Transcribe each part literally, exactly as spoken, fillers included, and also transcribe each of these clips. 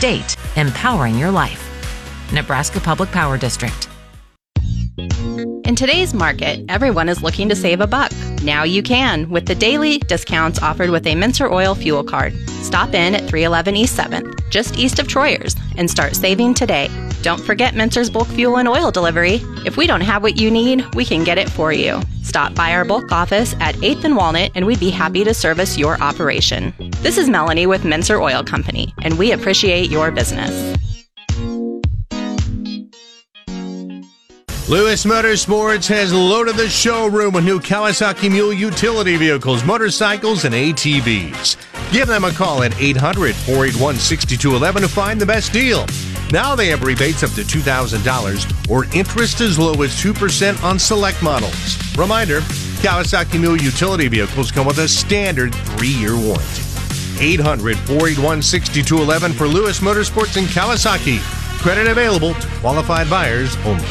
state, empowering your life. Nebraska Public Power District. In today's market, everyone is looking to save a buck. Now you can with the daily discounts offered with a Mincer Oil fuel card. Stop in at three eleven East seventh, just east of Troyers, and start saving today. Don't forget Mincer's bulk fuel and oil delivery. If we don't have what you need, we can get it for you. Stop by our bulk office at eighth and Walnut, and we'd be happy to service your operation. This is Melanie with Mincer Oil Company, and we appreciate your business. Lewis Motorsports has loaded the showroom with new Kawasaki Mule utility vehicles, motorcycles, and A T Vs. Give them a call at eight hundred, four eight one, six two one one to find the best deal. Now they have rebates up to two thousand dollars or interest as low as two percent on select models. Reminder, Kawasaki Mule utility vehicles come with a standard three-year warranty. eight hundred, four eight one, six two one one for Lewis Motorsports and Kawasaki. Credit available to qualified buyers only.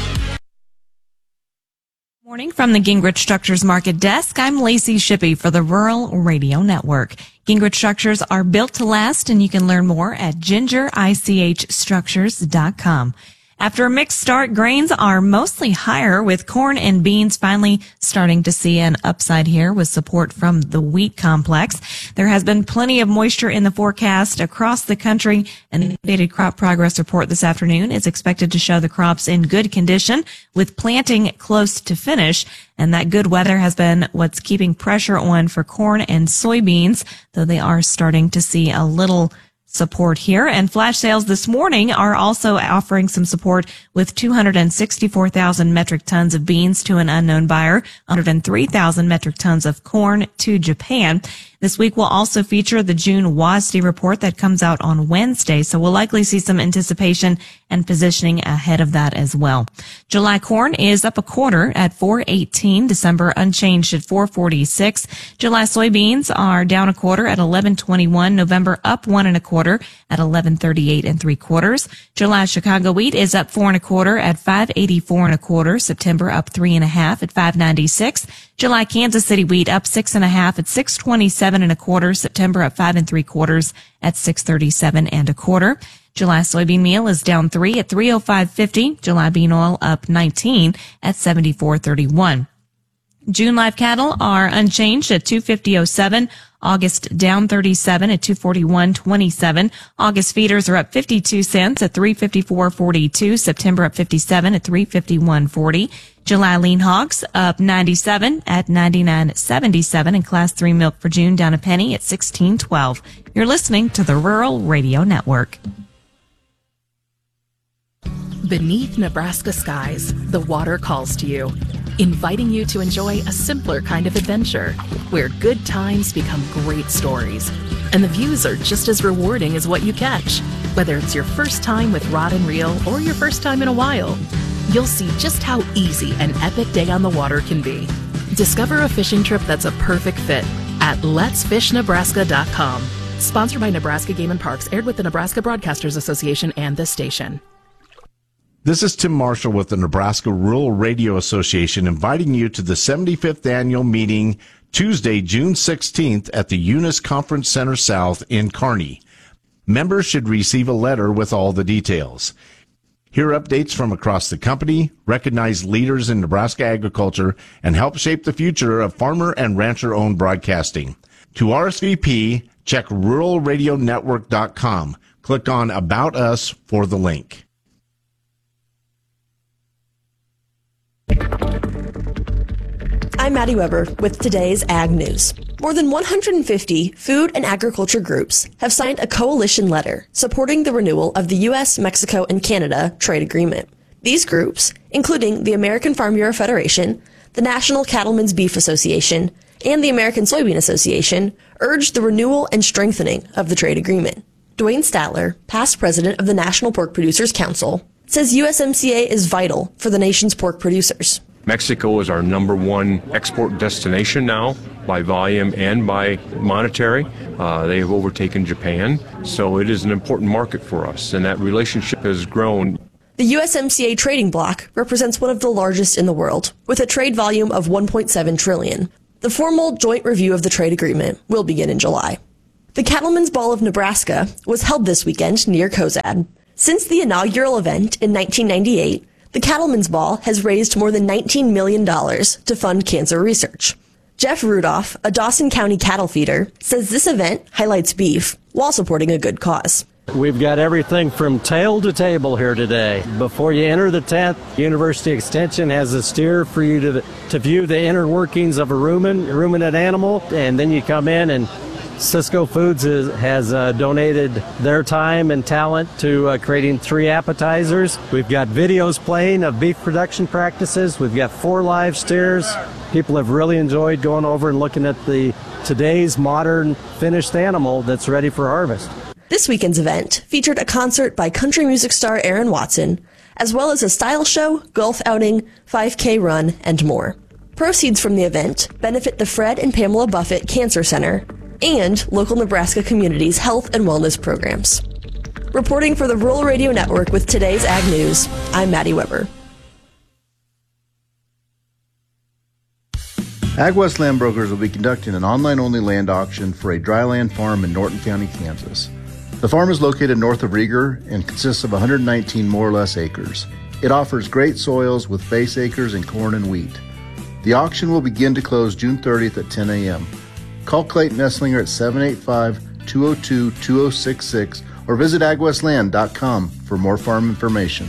Morning from the Gingrich Structures Market Desk. I'm Lacey Shippey for the Rural Radio Network. Gingrich Structures are built to last, and you can learn more at ginger ich structures dot com. After a mixed start, grains are mostly higher, with corn and beans finally starting to see an upside here with support from the wheat complex. There has been plenty of moisture in the forecast across the country. An updated crop progress report this afternoon is expected to show the crops in good condition with planting close to finish. And that good weather has been what's keeping pressure on for corn and soybeans, though they are starting to see a little support here. And flash sales this morning are also offering some support with two hundred sixty-four thousand metric tons of beans to an unknown buyer, one hundred three thousand metric tons of corn to Japan. This week will also feature the June W A S D report that comes out on Wednesday, so we'll likely see some anticipation and positioning ahead of that as well. July corn is up a quarter at four eighteen, December unchanged at four forty-six. July soybeans are down a quarter at eleven twenty-one, November up one and a quarter at eleven thirty-eight and three quarters. July Chicago wheat is up four and a quarter at five eighty-four and a quarter, September up three and a half at five ninety-six. July Kansas City wheat up six and a half at six twenty-seven and a quarter, September up five and three quarters at six thirty-seven and a quarter. July soybean meal is down three at three oh five fifty. July bean oil up nineteen at seventy-four thirty-one. June live cattle are unchanged at two fifty oh seven. August down thirty-seven at two forty-one twenty-seven. August feeders are up fifty-two cents at three fifty-four forty-two. September up fifty-seven at three fifty-one forty. July lean hogs up ninety-seven at ninety-nine seventy-seven, and class three milk for June down a penny at sixteen twelve. You're listening to the Rural Radio Network. Beneath Nebraska skies, the water calls to you, inviting you to enjoy a simpler kind of adventure where good times become great stories. And the views are just as rewarding as what you catch. Whether it's your first time with rod and reel or your first time in a while, you'll see just how easy an epic day on the water can be. Discover a fishing trip that's a perfect fit at lets fish nebraska dot com. Sponsored by Nebraska Game and Parks, aired with the Nebraska Broadcasters Association and this station. This is Tim Marshall with the Nebraska Rural Radio Association, inviting you to the seventy-fifth annual meeting Tuesday, June sixteenth at the Eunice Conference Center South in Kearney. Members should receive a letter with all the details. Hear updates from across the company, recognize leaders in Nebraska agriculture, and help shape the future of farmer and rancher-owned broadcasting. To R S V P, check rural radio network dot com. Click on About Us for the link. I'm Maddie Weber with today's Ag News. More than one hundred fifty food and agriculture groups have signed a coalition letter supporting the renewal of the U S, Mexico, and Canada trade agreement. These groups, including the American Farm Bureau Federation, the National Cattlemen's Beef Association, and the American Soybean Association, urged the renewal and strengthening of the trade agreement. Dwayne Statler, past president of the National Pork Producers Council, says U S M C A is vital for the nation's pork producers. Mexico is our number one export destination now by volume and by monetary. Uh, they have overtaken Japan, so it is an important market for us, and that relationship has grown. The U S M C A trading bloc represents one of the largest in the world, with a trade volume of one point seven trillion dollars. The formal joint review of the trade agreement will begin in July. The Cattlemen's Ball of Nebraska was held this weekend near Cozad. Since the inaugural event in nineteen ninety-eight, the Cattlemen's Ball has raised more than nineteen million dollars to fund cancer research. Jeff Rudolph, a Dawson County cattle feeder, says this event highlights beef while supporting a good cause. We've got everything from tail to table here today. Before you enter the tent, University Extension has a steer for you to to view the inner workings of a rumin, ruminant animal, and then you come in and Cisco Foods is, has uh, donated their time and talent to uh, creating three appetizers. We've got videos playing of beef production practices. We've got four live steers. People have really enjoyed going over and looking at the today's modern finished animal that's ready for harvest. This weekend's event featured a concert by country music star Aaron Watson, as well as a style show, golf outing, five K run, and more. Proceeds from the event benefit the Fred and Pamela Buffett Cancer Center and local Nebraska communities' health and wellness programs. Reporting for the Rural Radio Network with today's Ag News, I'm Maddie Weber. AgWest Land Brokers will be conducting an online-only land auction for a dryland farm in Norton County, Kansas. The farm is located north of Rieger and consists of one hundred nineteen more or less acres. It offers great soils with base acres and corn and wheat. The auction will begin to close June thirtieth at ten a.m. Call Clayton Esslinger at seven eight five, two oh two, two oh six six or visit ag west land dot com for more farm information.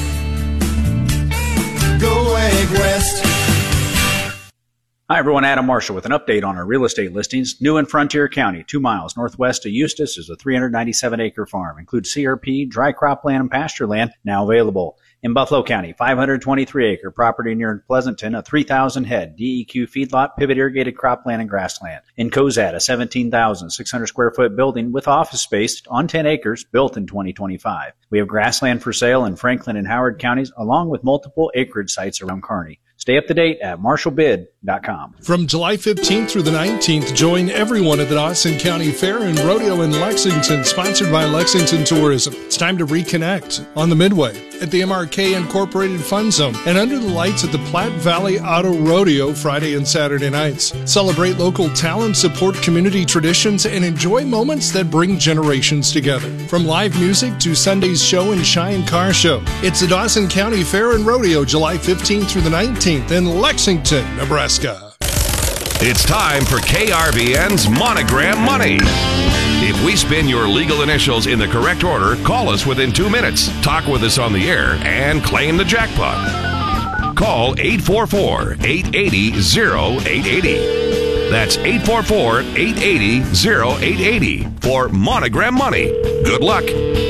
Go AgWest. Hi everyone, Adam Marshall with an update on our real estate listings. New in Frontier County, two miles northwest of Eustis, is a three hundred ninety-seven acre farm. Includes C R P, dry cropland, and pasture land, now available. In Buffalo County, five hundred twenty-three acre property near Pleasanton, a three thousand head D E Q feedlot, pivot irrigated cropland and grassland. In Cozad, a seventeen thousand six hundred square foot building with office space on ten acres, built in twenty twenty-five. We have grassland for sale in Franklin and Howard counties, along with multiple acreage sites around Kearney. Stay up to date at marshall bid dot com. From July fifteenth through the nineteenth, join everyone at the Dawson County Fair and Rodeo in Lexington, sponsored by Lexington Tourism. It's time to reconnect on the Midway at the M R K Incorporated Fun Zone and under the lights at the Platte Valley Auto Rodeo Friday and Saturday nights. Celebrate local talent, support community traditions, and enjoy moments that bring generations together. From live music to Sunday's show and shine car show, it's the Dawson County Fair and Rodeo, July fifteenth through the nineteenth in Lexington, Nebraska. It's time for K R V N's Monogram Money. If we spin your legal initials in the correct order, call us within two minutes, talk with us on the air, and claim the jackpot. Call eight four four, eight eight zero, oh eight eight oh. That's eight four four, eight eight zero, oh eight eight oh for Monogram Money. Good luck.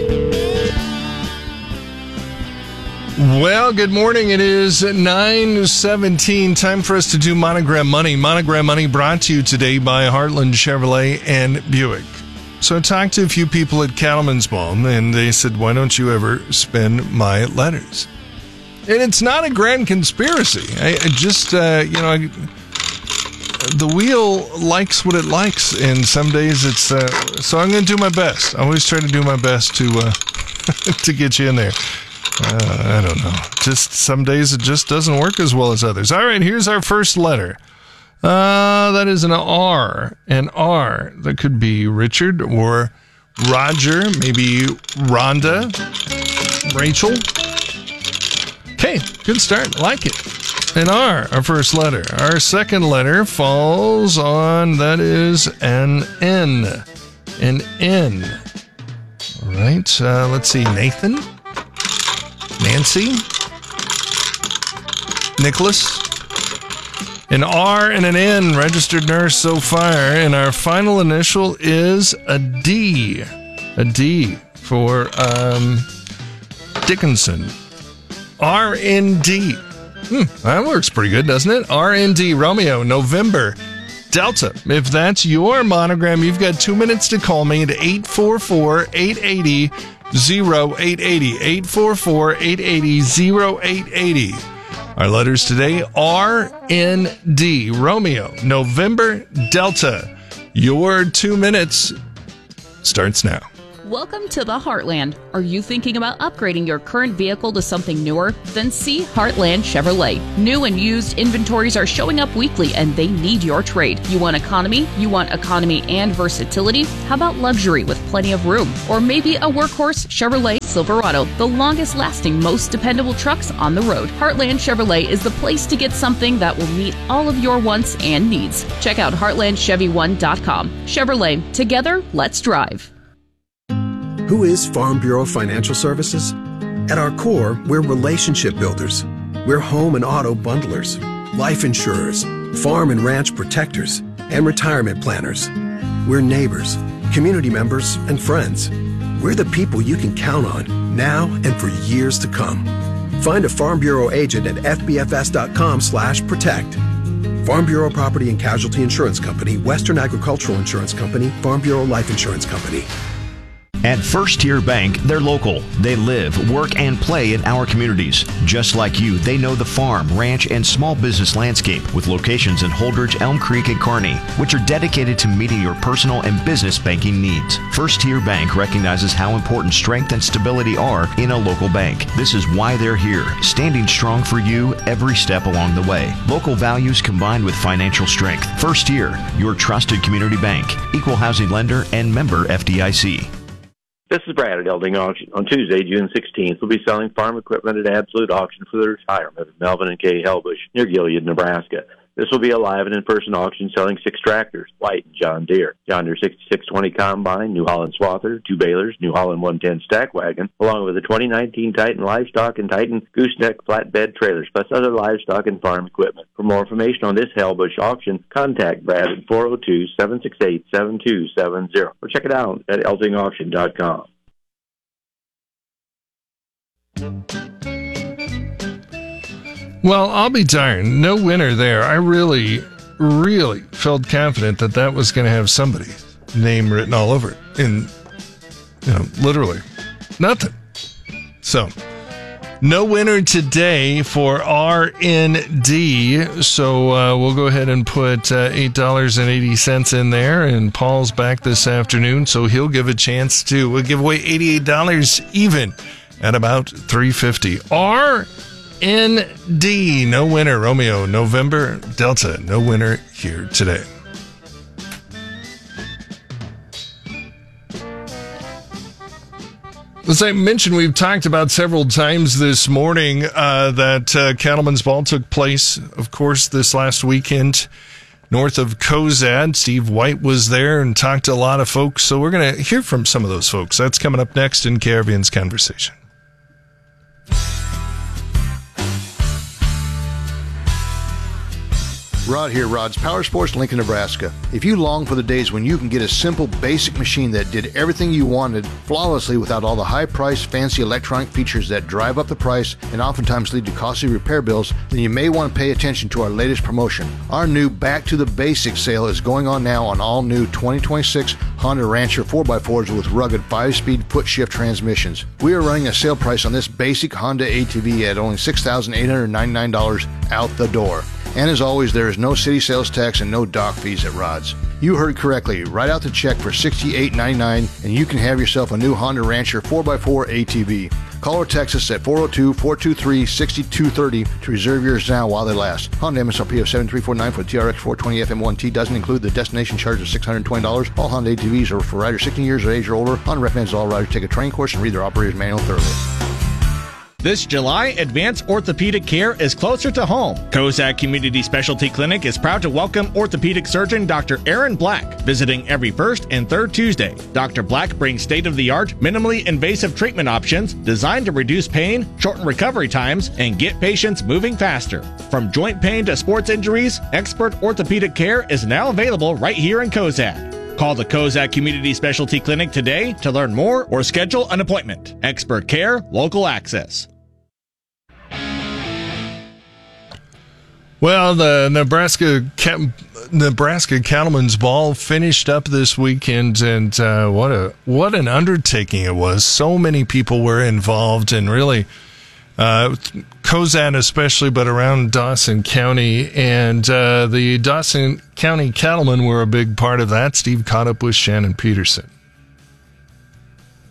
Well, good morning. It is nine seventeen. Time for us to do Monogram Money. Monogram Money brought to you today by Heartland Chevrolet and Buick. So I talked to a few people at Cattlemen's Ball, and they said, why don't you ever spin my letters? And it's not a grand conspiracy. I, I just, uh, you know, I, the wheel likes what it likes, and some days it's, uh, so I'm going to do my best. I always try to do my best to, uh, to get you in there. Uh, I don't know. Just some days it just doesn't work as well as others. All right, here's our first letter. Uh, that is an R. An R. That could be Richard or Roger, maybe Rhonda, Rachel. Okay, good start. Like it. An R, our first letter. Our second letter falls on, that is an N. An N. All right, uh, let's see. Nathan. Nancy, Nicholas, an R and an N, registered nurse so far, and our final initial is a D, a D for um, Dickinson, R N D. Hmm, that works pretty good, doesn't it? R N D, Romeo, November, Delta. If that's your monogram, you've got two minutes to call me at eight four four, eight eight zero, zero eight eight zero, eight four four, eight eight zero, zero eight eight zero. Our letters today, R N D, Romeo, November, Delta. Your two minutes starts now. Welcome to the Heartland. Are you thinking about upgrading your current vehicle to something newer? Then see Heartland Chevrolet. New and used inventories are showing up weekly and they need your trade. You want economy? You want economy and versatility? How about luxury with plenty of room? Or maybe a workhorse Chevrolet Silverado, the longest lasting, most dependable trucks on the road. Heartland Chevrolet is the place to get something that will meet all of your wants and needs. Check out heartland chevy one dot com. Chevrolet, together, let's drive. Who is Farm Bureau Financial Services? At our core, we're relationship builders. We're home and auto bundlers, life insurers, farm and ranch protectors, and retirement planners. We're neighbors, community members, and friends. We're the people you can count on now and for years to come. Find a Farm Bureau agent at f b f s dot com slash protect. Farm Bureau Property and Casualty Insurance Company, Western Agricultural Insurance Company, Farm Bureau Life Insurance Company. At First Tier Bank, they're local. They live, work, and play in our communities. Just like you, they know the farm, ranch, and small business landscape with locations in Holdridge, Elm Creek, and Kearney, which are dedicated to meeting your personal and business banking needs. First Tier Bank recognizes how important strength and stability are in a local bank. This is why they're here, standing strong for you every step along the way. Local values combined with financial strength. First Tier, your trusted community bank, equal housing lender, and member F D I C. This is Brad at Elding Auction. On Tuesday, June sixteenth, we'll be selling farm equipment at Absolute Auction for the retirement of Melvin and Kay Helbush near Gilead, Nebraska. This will be a live and in-person auction selling six tractors, White and John Deere, John Deere sixty-six twenty Combine, New Holland Swather, two balers, New Holland one ten Stack Wagon, along with a twenty nineteen Titan Livestock and Titan Gooseneck Flatbed Trailers, plus other livestock and farm equipment. For more information on this Helbush auction, contact Brad at four oh two, seven six eight, seven two seven zero or check it out at elding auction dot com. Well, I'll be darned. No winner there. I really, really felt confident that that was going to have somebody's name written all over it. In, you know, literally nothing. So, no winner today for R N D. So, uh, we'll go ahead and put uh, eight dollars and eighty cents in there. And Paul's back this afternoon, so he'll give a chance to we'll give away eighty-eight dollars even at about three fifty. R N D, no winner. Romeo, November, Delta, no winner here today. As I mentioned, we've talked about several times this morning uh, that uh, Cattlemen's Ball took place, of course, this last weekend north of Cozad. Steve White was there and talked to a lot of folks, so we're going to hear from some of those folks. That's coming up next in K R V N's Conversation. Rod here, Rod's Power Sports, Lincoln, Nebraska. If you long for the days when you can get a simple, basic machine that did everything you wanted flawlessly without all the high-priced, fancy electronic features that drive up the price and oftentimes lead to costly repair bills, then you may want to pay attention to our latest promotion. Our new Back to the Basics sale is going on now on all new twenty twenty-six Honda Rancher four by fours with rugged five-speed foot-shift transmissions. We are running a sale price on this basic Honda A T V at only six thousand eight hundred ninety-nine dollars out the door. And as always, there is no city sales tax and no dock fees at Rod's. You heard correctly. Write out the check for sixty-eight ninety-nine and you can have yourself a new Honda Rancher four by four A T V. Call or text us at four oh two, four two three, six two three oh to reserve yours now while they last. Honda M S R P of seven three four nine for the T R X four twenty F M one T doesn't include the destination charge of six hundred twenty dollars. All Honda A T Vs are for riders sixteen years of age or older. Honda recommends all riders take a training course and read their operator's manual thoroughly. This July, Advanced Orthopedic Care is closer to home. Cozad Community Specialty Clinic is proud to welcome orthopedic surgeon Doctor Aaron Black, visiting every first and third Tuesday. Doctor Black brings state-of-the-art, minimally invasive treatment options designed to reduce pain, shorten recovery times, and get patients moving faster. From joint pain to sports injuries, expert orthopedic care is now available right here in Cozad. Call the Cozad Community Specialty Clinic today to learn more or schedule an appointment. Expert care, local access. Well, the Nebraska Nebraska Cattlemen's Ball finished up this weekend, and uh, what a what an undertaking it was. So many people were involved, and really, uh, Cozad especially, but around Dawson County, and uh, the Dawson County Cattlemen were a big part of that. Steve caught up with Shannon Peterson.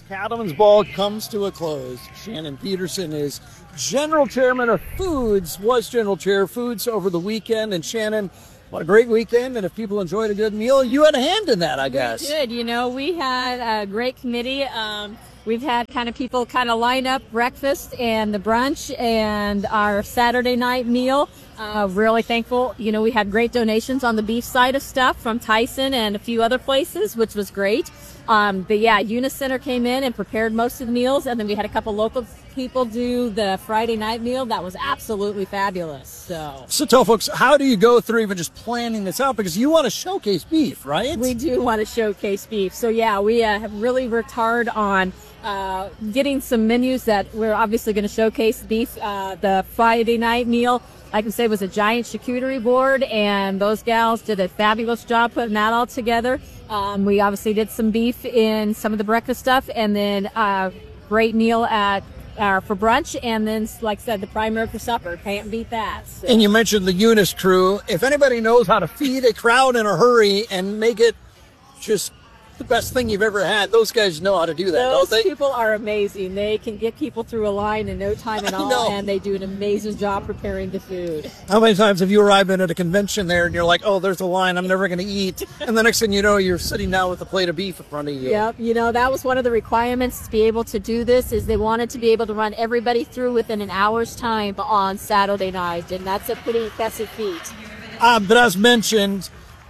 Cattlemen's Ball comes to a close. Shannon Peterson is General Chairman of Foods, was General Chair of Foods over the weekend. And Shannon, what a great weekend. And if people enjoyed a good meal, you had a hand in that, I guess. We did. You know, we had a great committee. Um, we've had kind of people kind of line up breakfast and the brunch and our Saturday night meal. Uh, really thankful. You know, we had great donations on the beef side of stuff from Tyson and a few other places, which was great. Um, but yeah, Unicenter came in and prepared most of the meals, and then we had a couple local people do the Friday night meal. That was absolutely fabulous. So, so tell folks, how do you go through even just planning this out? Because you want to showcase beef, right? We do want to showcase beef. So yeah, we uh, have really worked hard on uh, getting some menus that we're obviously going to showcase beef. Uh, the Friday night meal, I can say, was a giant charcuterie board, and those gals did a fabulous job putting that all together. Um, we obviously did some beef in some of the breakfast stuff, and then uh, great meal at uh, for brunch, and then, like I said, the primary for supper. Can't beat that. So. And you mentioned the Eunice crew. If anybody knows how to feed a crowd in a hurry and make it just the best thing you've ever had, those guys know how to do that, Those don't they? people are amazing. They can get people through a line in no time at all, and they do an amazing job preparing the food. How many times have you arrived at a convention there and you're like, oh, there's a line, I'm never going to eat. And the next thing you know, you're sitting down with a plate of beef in front of you. Yep. You know, that was one of the requirements to be able to do this, is they wanted to be able to run everybody through within an hour's time on Saturday night. And that's a pretty impressive feat. Um, but as mentioned,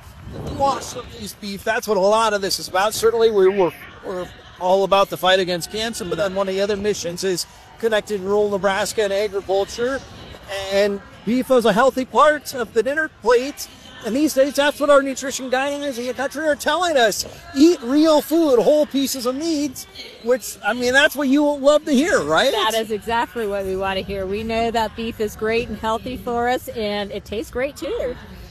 awesome beef. That's what a lot of this is about. Certainly, we were, we're all about the fight against cancer, but then one of the other missions is connected rural Nebraska and agriculture. And beef is a healthy part of the dinner plate. And these days, that's what our nutrition guys in the country are telling us. Eat real food, whole pieces of meat, which, I mean, that's what you love to hear, right? That is exactly what we want to hear. We know that beef is great and healthy for us, and it tastes great, too.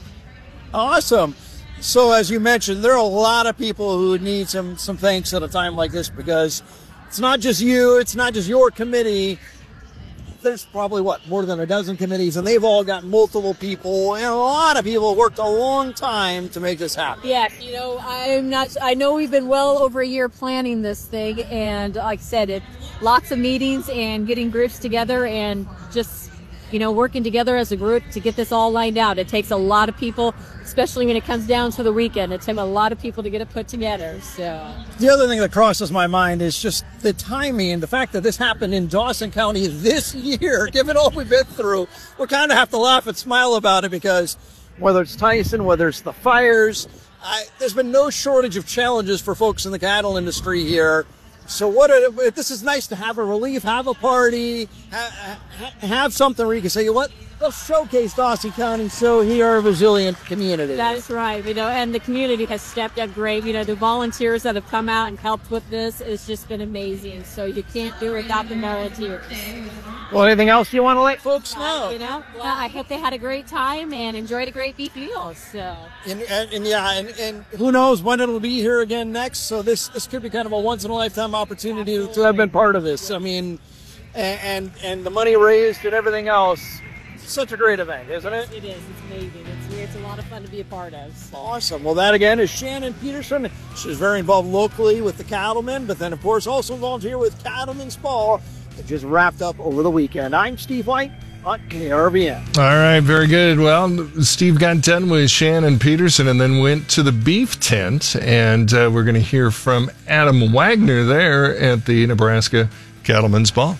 Awesome. So, as you mentioned, there are a lot of people who need some, some thanks at a time like this, because it's not just you, it's not just your committee. There's probably, what, more than a dozen committees, and they've all got multiple people, and a lot of people worked a long time to make this happen. Yeah, you know, I'm not, I know we've been well over a year planning this thing, and like I said, it, lots of meetings and getting groups together and just, you know, working together as a group to get this all lined out. It takes a lot of people, especially when it comes down to the weekend. It takes a lot of people to get it put together. So the other thing that crosses my mind is just the timing and the fact that this happened in Dawson County this year, given all we've been through. We kind of have to laugh and smile about it, because whether it's Tyson, whether it's the fires, I, there's been no shortage of challenges for folks in the cattle industry here. So what? Are, this is nice to have a relief, have a party, ha, ha, have something where you can say, you know what? Let's showcase Dawson County so here are a resilient community. That's right, you know, and the community has stepped up great. You know, the volunteers that have come out and helped with this, it's just been amazing. So you can't do it without the volunteers. Well, anything else you want to let folks know? Uh, you know, well, I hope they had a great time and enjoyed a great beef meal. So. And, and, and yeah, and, and who knows when it'll be here again next. So this this could be kind of a once in a lifetime opportunity Absolutely. to have been part of this. I mean, and, and and the money raised and everything else. Such a great event, isn't it? It is. It's amazing. It's, it's a lot of fun to be a part of. So. Awesome. Well, that again is Shannon Peterson. She's very involved locally with the cattlemen, but then, of course, also involved here with Cattlemen's Ball that just wrapped up over the weekend. I'm Steve White on K R V N. All right, very good. Well, Steve got done with Shannon Peterson and then went to the beef tent, and uh, we're going to hear from Adam Wagner there at the Nebraska Cattlemen's Ball.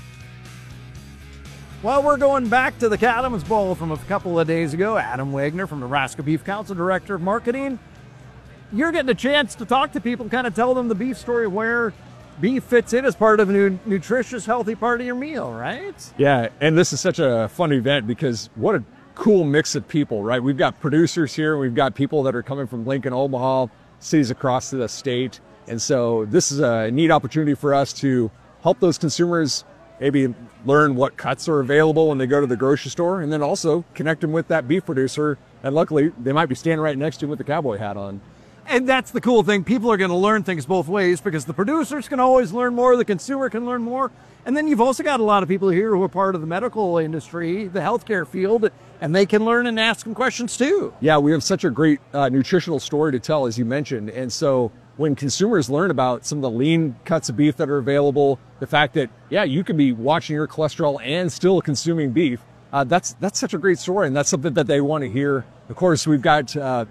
Well, we're going back to the Cattlemen's Ball from a couple of days ago. Adam Wagner from Nebraska Beef Council, Director of Marketing. You're getting a chance to talk to people, kind of tell them the beef story, where beef fits in as part of a new, nutritious, healthy part of your meal, right? Yeah, and this is such a fun event because what a cool mix of people, right? We've got producers here. We've got people that are coming from Lincoln, Omaha, cities across the state. And so this is a neat opportunity for us to help those consumers maybe learn what cuts are available when they go to the grocery store, and then also connect them with that beef producer. And luckily, they might be standing right next to him with the cowboy hat on. And that's the cool thing. People are going to learn things both ways, because the producers can always learn more, the consumer can learn more. And then you've also got a lot of people here who are part of the medical industry, the healthcare field, and they can learn and ask them questions too. Yeah, we have such a great uh, nutritional story to tell, as you mentioned. And so when consumers learn about some of the lean cuts of beef that are available, the fact that, yeah, you can be watching your cholesterol and still consuming beef, uh, that's that's such a great story, and that's something that they want to hear. Of course, we've got uh,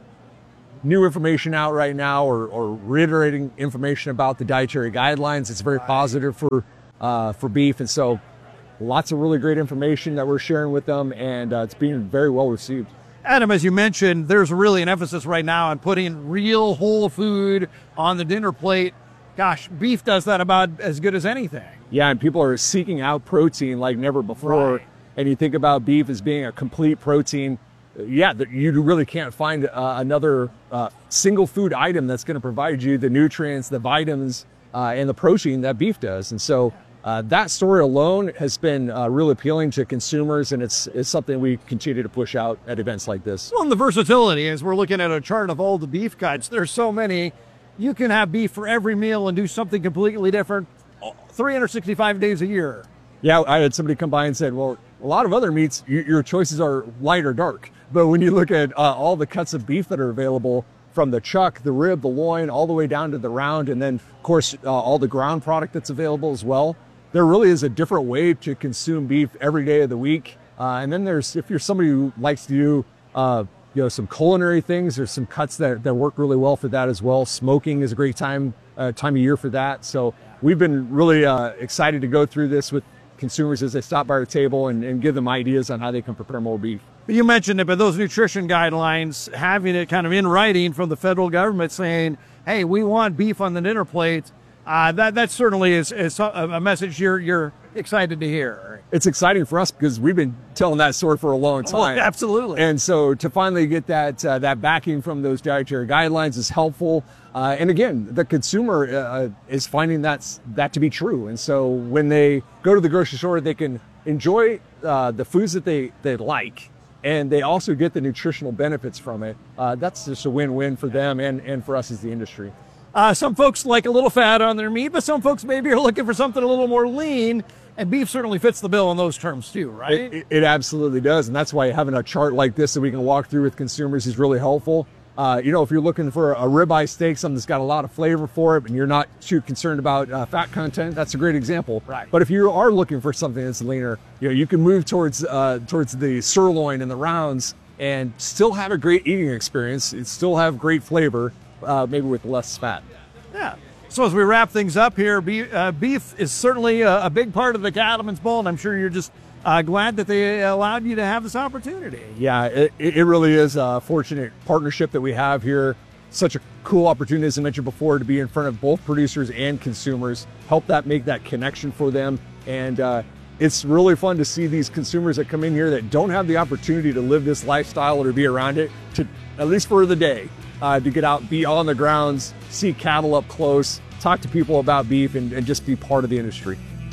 new information out right now, or, or reiterating information about the dietary guidelines. It's very positive for uh, for beef, and so lots of really great information that we're sharing with them, and uh, it's being very well received. Adam, as you mentioned, there's really an emphasis right now on putting real whole food on the dinner plate. Gosh, beef does that about as good as anything. Yeah, and people are seeking out protein like never before. Right. And you think about beef as being a complete protein. Yeah, you really can't find uh, another uh, single food item that's going to provide you the nutrients, the vitamins, uh, and the protein that beef does. And so Uh, that story alone has been uh, real appealing to consumers, and it's, it's something we continue to push out at events like this. Well, and the versatility, as we're looking at a chart of all the beef cuts, there's so many. You can have beef for every meal and do something completely different three hundred sixty-five days a year. Yeah, I had somebody come by and said, well, a lot of other meats, you, your choices are light or dark. But when you look at uh, all the cuts of beef that are available, from the chuck, the rib, the loin, all the way down to the round, and then, of course, uh, all the ground product that's available as well, there really is a different way to consume beef every day of the week. Uh, and then there's, if you're somebody who likes to do, uh, you know, some culinary things, there's some cuts that, that work really well for that as well. Smoking is a great time, uh, time of year for that. So we've been really uh, excited to go through this with consumers as they stop by our table and, and give them ideas on how they can prepare more beef. You mentioned it, but those nutrition guidelines, having it kind of in writing from the federal government saying, hey, we want beef on the dinner plate, Uh, that that certainly is, is a message you're you're excited to hear. It's exciting for us because we've been telling that story for a long time. Oh, absolutely. And so to finally get that uh, that backing from those dietary guidelines is helpful. Uh, and again, the consumer uh, is finding that's, that to be true. And so when they go to the grocery store, they can enjoy uh, the foods that they, they like, and they also get the nutritional benefits from it. Uh, that's just a win-win for them and, and for us as the industry. Uh, some folks like a little fat on their meat, but some folks maybe are looking for something a little more lean, and beef certainly fits the bill in those terms too, right? It, it, it absolutely does, and that's why having a chart like this that we can walk through with consumers is really helpful. Uh, you know, if you're looking for a ribeye steak, something that's got a lot of flavor for it, and you're not too concerned about uh, fat content, that's a great example. Right. But if you are looking for something that's leaner, you know, you can move towards uh, towards the sirloin and the rounds, and still have a great eating experience. It still have great flavor, uh, maybe with less fat. Yeah. So as we wrap things up here, beef, uh, beef is certainly a, a big part of the Cattlemen's Bowl, and I'm sure you're just uh, glad that they allowed you to have this opportunity. Yeah, it, it really is a fortunate partnership that we have here. Such a cool opportunity, as I mentioned before, to be in front of both producers and consumers, help that make that connection for them. And uh, it's really fun to see these consumers that come in here that don't have the opportunity to live this lifestyle or to be around it, to at least for the day. Uh, to get out, be on the grounds, see cattle up close, talk to people about beef, and, and just be part of the industry.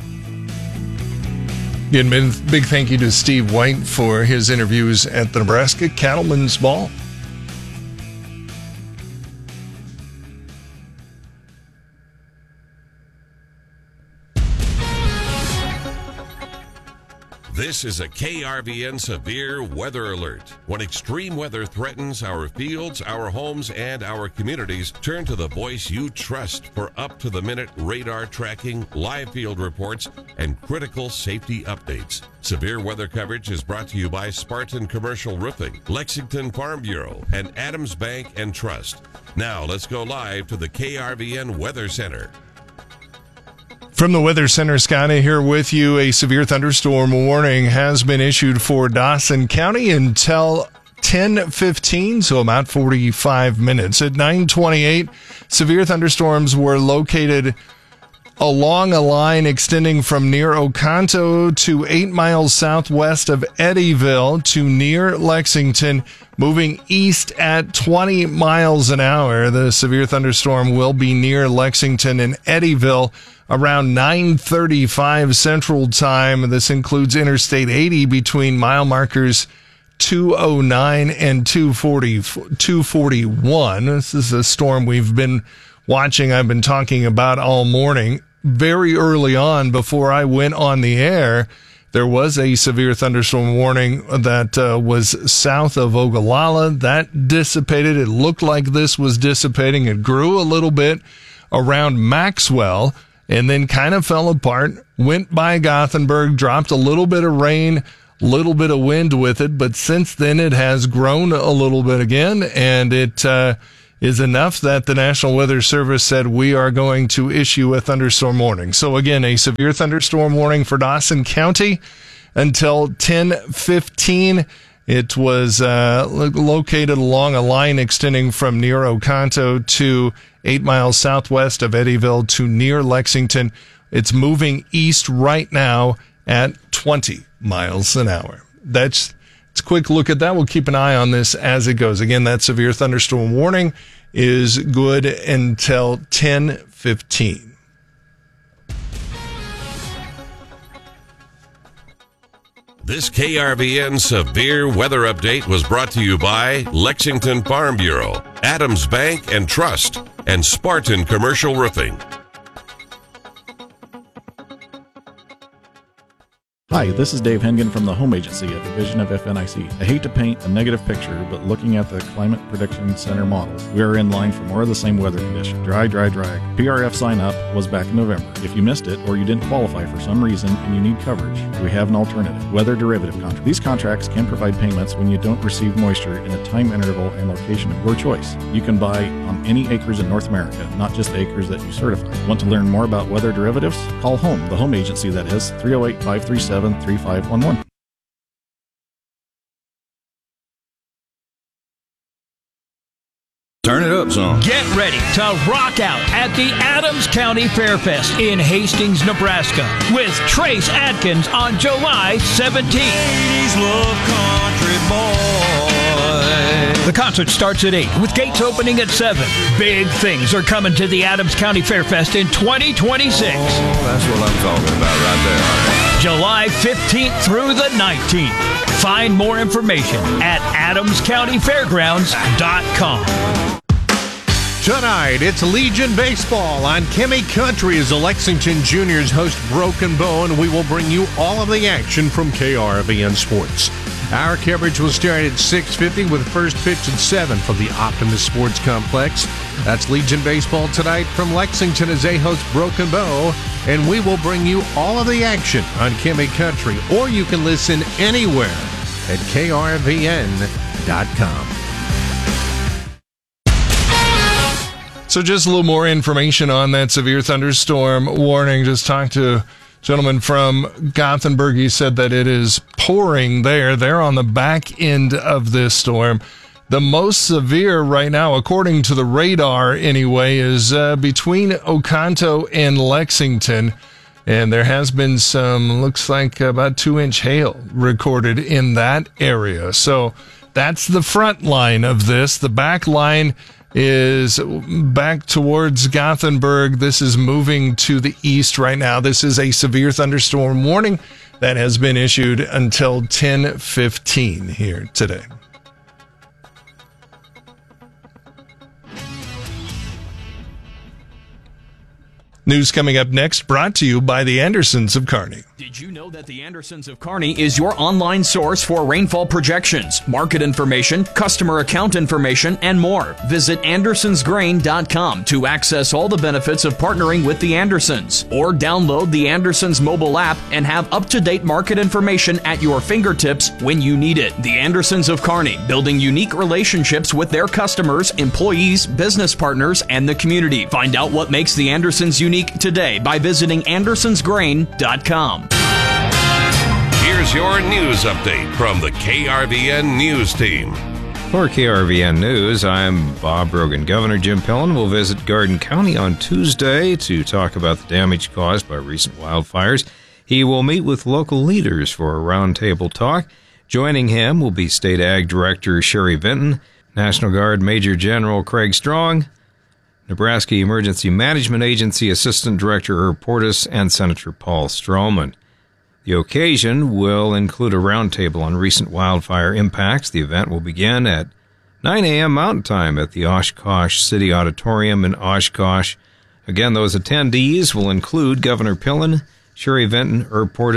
Again, big thank you to Steve White for his interviews at the Nebraska Cattlemen's Ball. This is a K R V N severe weather alert. When extreme weather threatens our fields, our homes, and our communities, turn to the voice you trust for up-to-the-minute radar tracking, live field reports, and critical safety updates. Severe weather coverage is brought to you by Spartan Commercial Roofing, Lexington Farm Bureau, and Adams Bank and Trust. Now let's go live to the K R V N Weather Center. From the Weather Center, Scotty here with you. A severe thunderstorm warning has been issued for Dawson County until ten fifteen, so about forty-five minutes. At nine twenty-eight, severe thunderstorms were located along a line extending from near Oconto to eight miles southwest of Eddyville to near Lexington, moving east at twenty miles an hour. The severe thunderstorm will be near Lexington and Eddyville around nine thirty-five Central Time. This includes Interstate eighty between mile markers two oh nine and two forty, two forty-one. This is a storm we've been watching, I've been talking about all morning. Very early on, before I went on the air, There was a severe thunderstorm warning that uh, was south of Ogallala. That dissipated. It looked like this was dissipating. It grew a little bit around Maxwell and then kind of fell apart, went by Gothenburg, dropped a little bit of rain, little bit of wind with it, but since then it has grown a little bit again, and it uh, is enough that the National Weather Service said we are going to issue a thunderstorm warning. So again, a severe thunderstorm warning for Dawson County until ten fifteen. It was uh, located along a line extending from near Oconto to eight miles southwest of Eddyville to near Lexington. It's moving east right now at twenty miles an hour. That's it's a quick look at that. We'll keep an eye on this as it goes. Again, that severe thunderstorm warning is good until ten fifteen. This K R V N severe weather update was brought to you by Lexington Farm Bureau, Adams Bank and Trust, and Spartan Commercial Roofing. Hi, this is Dave Hengen from the Home Agency, a division of F N I C. I hate to paint a negative picture, but looking at the Climate Prediction Center models, we are in line for more of the same weather condition. Dry, dry, dry. P R F sign up was back in November. If you missed it or you didn't qualify for some reason and you need coverage, we have an alternative, weather derivative contract. These contracts can provide payments when you don't receive moisture in a time interval and location of your choice. You can buy on any acres in North America, not just the acres that you certify. Want to learn more about weather derivatives? Call HOME, the Home Agency, that is, three oh eight, five three seven, three five one one. Turn it up some. Get ready to rock out at the Adams County Fairfest in Hastings, Nebraska with Trace Adkins on July seventeenth. Ladies love country boy. The concert starts at eight with gates opening at seven. Big things are coming to the Adams County Fairfest in twenty twenty-six. Oh, that's what I'm talking about right there. July fifteenth through the nineteenth. Find more information at adams county fairgrounds dot com. Tonight, it's Legion Baseball on Kimmy Country as the Lexington Juniors host Broken Bow, and we will bring you all of the action from K R V N Sports. Our coverage will start at six fifty with first pitch at seven from the Optimus Sports Complex. That's Legion Baseball tonight from Lexington as they host Broken Bow, and we will bring you all of the action on Kimmy Country, or you can listen anywhere at K R V N dot com. So just a little more information on that severe thunderstorm warning. Just talked to a gentleman from Gothenburg. He said that it is pouring there. They're on the back end of this storm. The most severe right now, according to the radar anyway, is uh, between Oconto and Lexington. And there has been some, looks like about two inch hail recorded in that area. So that's the front line of this. The back line is back towards Gothenburg. This is moving to the east right now. This is a severe thunderstorm warning that has been issued until ten fifteen here today. News coming up next, brought to you by the Andersons of Kearney. Did you know that the Andersons of Kearney is your online source for rainfall projections, market information, customer account information, and more? Visit andersons grain dot com to access all the benefits of partnering with the Andersons, or download the Andersons mobile app and have up-to-date market information at your fingertips when you need it. The Andersons of Kearney, building unique relationships with their customers, employees, business partners, and the community. Find out what makes the Andersons unique today by visiting andersons grain dot com. Here's your news update from the K R V N News Team. For K R V N News, I'm Bob Brogan. Governor Jim Pillen will visit Garden County on Tuesday to talk about the damage caused by recent wildfires. He will meet with local leaders for a roundtable talk. Joining him will be State Ag Director Sherry Vinton, National Guard Major General Craig Strong, Nebraska Emergency Management Agency Assistant Director Herb Portis, and Senator Paul Stroman. The occasion will include a roundtable on recent wildfire impacts. The event will begin at nine a.m. Mountain Time at the Oshkosh City Auditorium in Oshkosh. Again, those attendees will include Governor Pillen, Sherry Vinton, Herb Portis,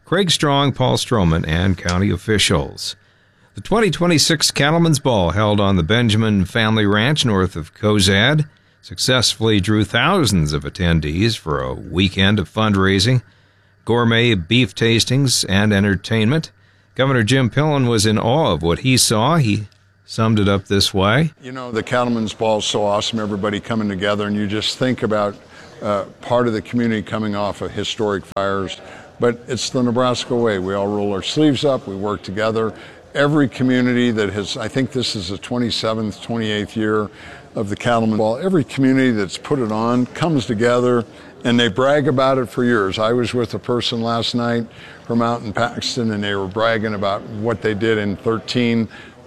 Craig Strong, Paul Stroman, and county officials. The twenty twenty-six Cattlemen's Ball, held on the Benjamin Family Ranch north of Cozad, successfully drew thousands of attendees for a weekend of fundraising, gourmet beef tastings, and entertainment. Governor Jim Pillen was in awe of what he saw. He summed it up this way. You know, the Cattlemen's Ball is so awesome, everybody coming together, and you just think about uh, part of the community coming off of historic fires. But it's the Nebraska way. We all roll our sleeves up, we work together. Every community that has, I think this is the twenty-seventh, twenty-eighth year of the Cattlemen's Ball, every community that's put it on comes together and they brag about it for years. I was with a person last night from out in Paxton, and they were bragging about what they did in thirteen,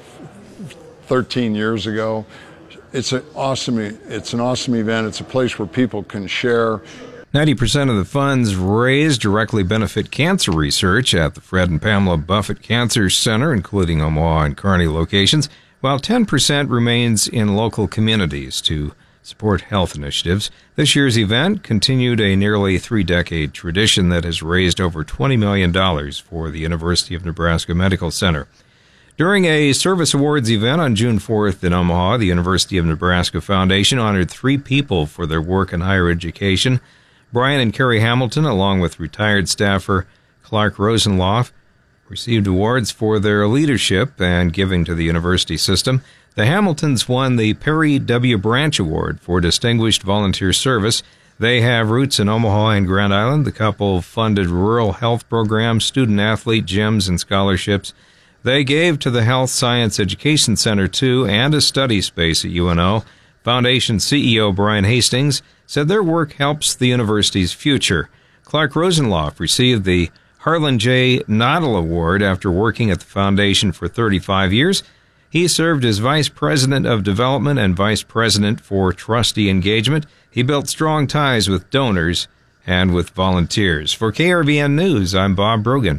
thirteen years ago. It's an awesome, it's an awesome event. It's a place where people can share. ninety percent of the funds raised directly benefit cancer research at the Fred and Pamela Buffett Cancer Center, including Omaha and Kearney locations, while ten percent remains in local communities to support health initiatives. This year's event continued a nearly three-decade tradition that has raised over twenty million dollars for the University of Nebraska Medical Center. During a service awards event on June fourth in Omaha, the University of Nebraska Foundation honored three people for their work in higher education. Brian and Carrie Hamilton, along with retired staffer Clark Rosenloff, received awards for their leadership and giving to the university system. The Hamiltons won the Perry W. Branch Award for Distinguished Volunteer Service. They have roots in Omaha and Grand Island. The couple funded rural health programs, student-athlete gyms, and scholarships. They gave to the Health Science Education Center, too, and a study space at U N O. Foundation C E O Brian Hastings said their work helps the university's future. Clark Rosenloff received the Harlan J. Noddle Award after working at the foundation for thirty-five years. He served as Vice President of Development and Vice President for Trustee Engagement. He built strong ties with donors and with volunteers. For K R V N News, I'm Bob Brogan.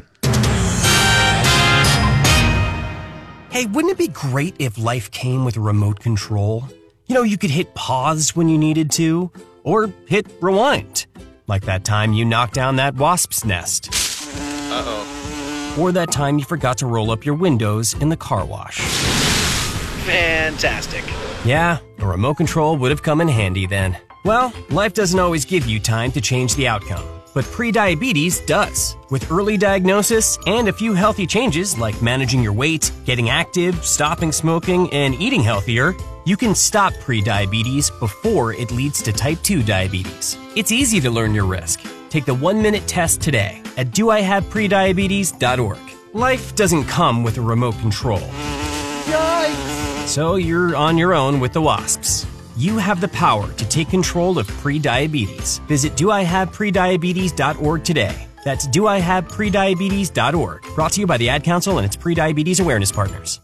Hey, wouldn't it be great if life came with a remote control? You know, you could hit pause when you needed to, or hit rewind. Like that time you knocked down that wasp's nest. Uh-oh. Or that time you forgot to roll up your windows in the car wash. Fantastic. Yeah, a remote control would have come in handy then. Well, life doesn't always give you time to change the outcome, but prediabetes does. With early diagnosis and a few healthy changes like managing your weight, getting active, stopping smoking, and eating healthier, you can stop prediabetes before it leads to type two diabetes. It's easy to learn your risk. Take the one-minute test today at do I have prediabetes dot org. Life doesn't come with a remote control. Yikes! So you're on your own with the wasps. You have the power to take control of prediabetes. Visit do I have prediabetes dot org today. That's do I have prediabetes dot org. Brought to you by the Ad Council and its prediabetes awareness partners.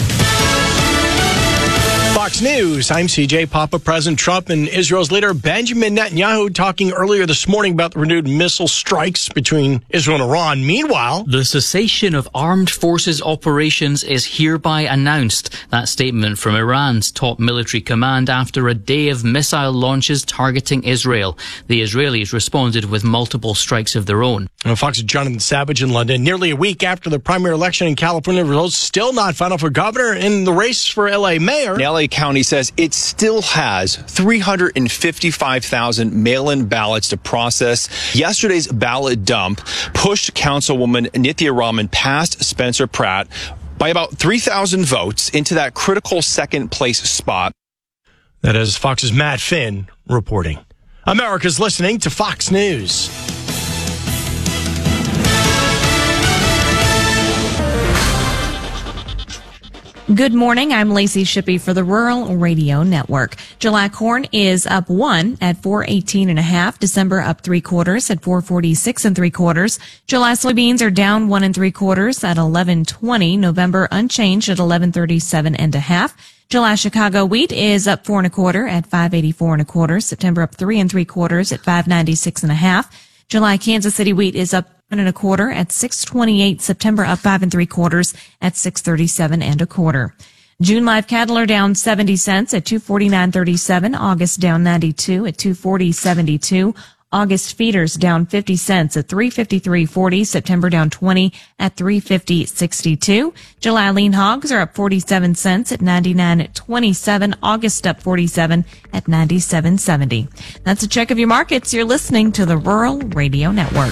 Fox News, I'm C J. Papa. President Trump and Israel's leader Benjamin Netanyahu talking earlier this morning about the renewed missile strikes between Israel and Iran. Meanwhile, the cessation of armed forces operations is hereby announced. That statement from Iran's top military command after a day of missile launches targeting Israel. The Israelis responded with multiple strikes of their own. Fox's Jonathan Savage in London. Nearly a week after the primary election in California, results still not final for governor. In the race for L A mayor, L A County says it still has three hundred fifty-five thousand mail-in ballots to process. Yesterday's ballot dump pushed Councilwoman Nithya Raman past Spencer Pratt by about three thousand votes into that critical second place spot. That is Fox's Matt Finn reporting. America's listening to Fox News. Good morning. I'm Lacey Shippey for the Rural Radio Network. July corn is up one at four eighteen and a half. December up three quarters at four forty-six and three quarters. July soybeans are down one and three quarters at eleven twenty. November unchanged at eleven thirty-seven and a half. July Chicago wheat is up four and a quarter at five eighty-four and a quarter. September up three and three quarters at five ninety-six and a half. July Kansas City wheat is up one and a quarter at six twenty-eight. September up five and three quarters at six thirty-seven and a quarter. June live cattle are down seventy cents at two forty-nine thirty-seven. August down ninety-two at two forty seventy-two. August feeders down fifty cents at three fifty-three forty. September down twenty at three fifty sixty-two. July lean hogs are up forty-seven cents at ninety-nine twenty-seven. August up forty-seven at ninety-seven seventy. That's a check of your markets. You're listening to the Rural Radio Network.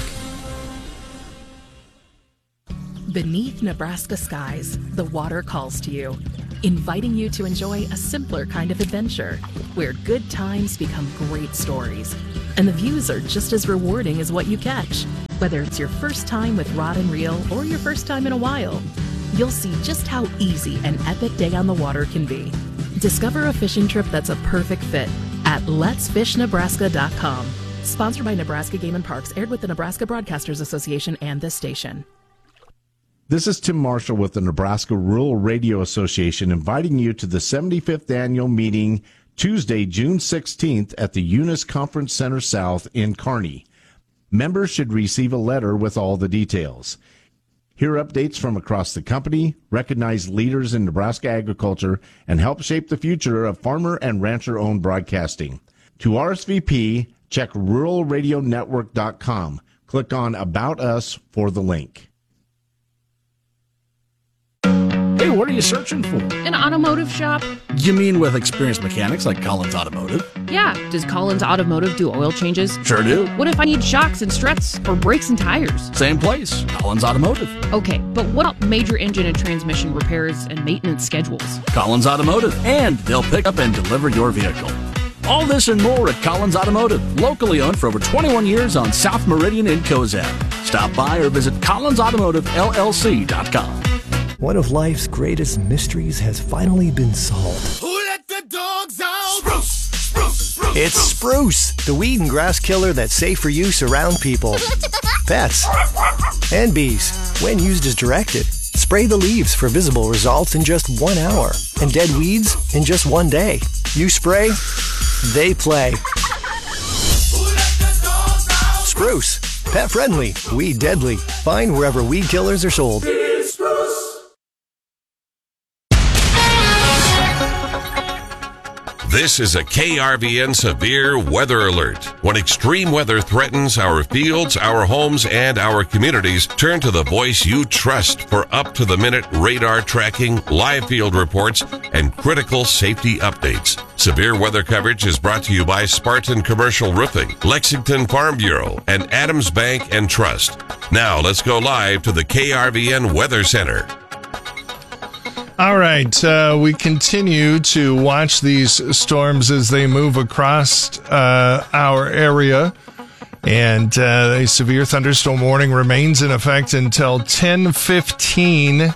Beneath Nebraska skies, the water calls to you, inviting you to enjoy a simpler kind of adventure where good times become great stories. And the views are just as rewarding as what you catch. Whether it's your first time with rod and reel or your first time in a while, you'll see just how easy an epic day on the water can be. Discover a fishing trip that's a perfect fit at lets fish nebraska dot com. Sponsored by Nebraska Game and Parks, aired with the Nebraska Broadcasters Association and this station. This is Tim Marshall with the Nebraska Rural Radio Association, inviting you to the seventy-fifth annual meeting Tuesday, June sixteenth at the Eunice Conference Center South in Kearney. Members should receive a letter with all the details. Hear updates from across the company, recognize leaders in Nebraska agriculture, and help shape the future of farmer and rancher-owned broadcasting. To R S V P, check rural radio network dot com. Click on About Us for the link. Hey, what are you searching for? An automotive shop? You mean with experienced mechanics like Collins Automotive? Yeah. Does Collins Automotive do oil changes? Sure do. What if I need shocks and struts or brakes and tires? Same place, Collins Automotive. Okay, but what about major engine and transmission repairs and maintenance schedules? Collins Automotive, and they'll pick up and deliver your vehicle. All this and more at Collins Automotive, locally owned for over twenty-one years on South Meridian in Cozad. Stop by or visit collins automotive l l c dot com. One of life's greatest mysteries has finally been solved. Who let the dogs out? Spruce, spruce, spruce. It's Spruce, the weed and grass killer that's safe for use around people, pets, and bees. When used as directed, spray the leaves for visible results in just one hour, and dead weeds in just one day. You spray, they play. Spruce, pet friendly, weed deadly. Find wherever weed killers are sold. This is a K R V N severe weather alert. When extreme weather threatens our fields, our homes, and our communities, turn to the voice you trust for up-to-the-minute radar tracking, live field reports, and critical safety updates. Severe weather coverage is brought to you by Spartan Commercial Roofing, Lexington Farm Bureau, and Adams Bank and Trust. Now let's go live to the K R V N Weather Center. All right, uh, we continue to watch these storms as they move across uh, our area, and uh, a severe thunderstorm warning remains in effect until ten fifteen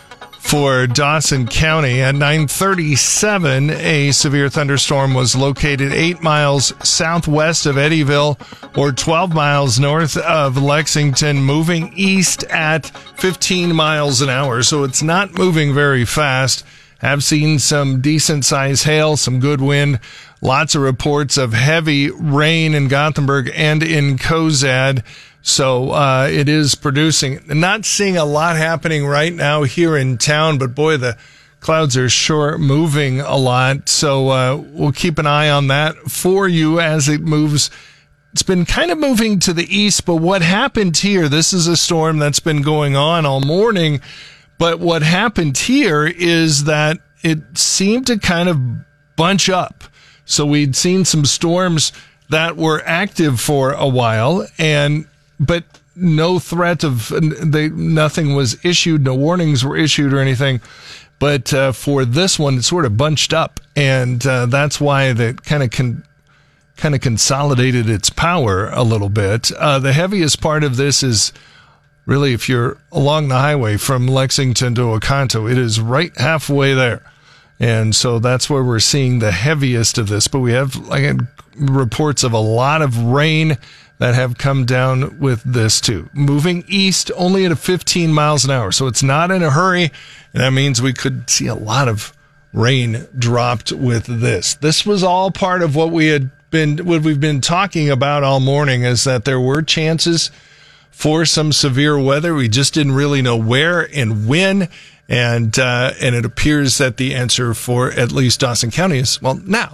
for Dawson County. At nine thirty-seven, a severe thunderstorm was located eight miles southwest of Eddyville, or twelve miles north of Lexington, moving east at fifteen miles an hour. So it's not moving very fast. Have seen some decent sized hail, some good wind, lots of reports of heavy rain in Gothenburg and in Cozad. So uh, it is producing. Not seeing a lot happening right now here in town, but boy, the clouds are sure moving a lot. So uh, we'll keep an eye on that for you as it moves. It's been kind of moving to the east, but what happened here, this is a storm that's been going on all morning, but what happened here is that it seemed to kind of bunch up. So we'd seen some storms that were active for a while, and but no threat of, they, nothing was issued, no warnings were issued or anything. But uh, for this one, it sort of bunched up, and uh, that's why that kind of can kind of consolidated its power a little bit. Uh, the heaviest part of this is really if you're along the highway from Lexington to Oconto, it is right halfway there. And so that's where we're seeing the heaviest of this. But we have like reports of a lot of rain that have come down with this too. Moving east only at a fifteen miles an hour. So it's not in a hurry. And that means we could see a lot of rain dropped with this. This was all part of what we had been, what we've been talking about all morning, is that there were chances for some severe weather. We just didn't really know where and when. And, uh, and it appears that the answer for at least Dawson County is, well, now.